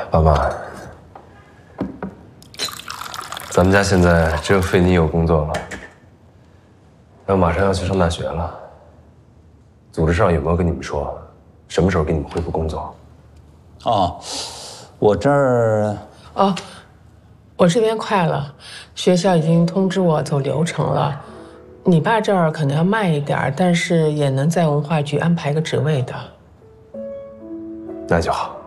爸妈，咱们家现在只有费妮有工作了，然后马上要去上大学了。组织上有没有跟你们说，什么时候给你们恢复工作？ 哦，我这儿哦，我这边快了，学校已经通知我走流程了。你爸这儿可能要慢一点，但是也能在文化局安排个职位的。 那就好。